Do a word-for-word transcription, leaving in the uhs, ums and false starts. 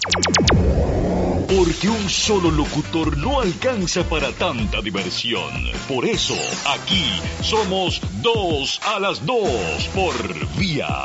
Porque un solo locutor no alcanza para tanta diversión. Por eso, aquí somos dos a las dos por Vía